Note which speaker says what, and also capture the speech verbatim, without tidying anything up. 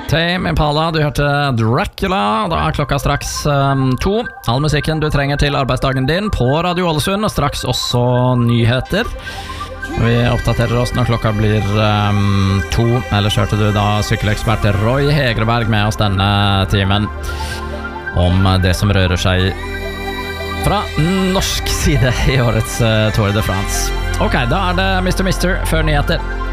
Speaker 1: Tame Impala, du hørte Dracula. Da er klokka straks um, to. All musikken du trenger til arbeidsdagen din på Radio Ålesund, og straks også nyheter. Vi oppdaterer oss når klokka blir um, to. Ellers hørte du da sykkelekspert Roy Hegreberg med oss denne timen om det som rører seg fra norsk side i årets uh, Tour de France. Ok, da er det mister Mister før nyheter.